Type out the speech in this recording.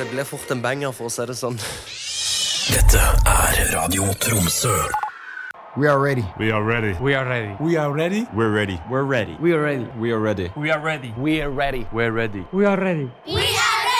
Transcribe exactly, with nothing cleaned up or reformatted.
ble fort en banger, for å si det sånn. Dette er Radio Tromsø. We are ready. We are ready. We are ready. We are ready. We're ready. We're ready. We are ready. We are ready. We are ready. We are ready. We're ready. We are ready. We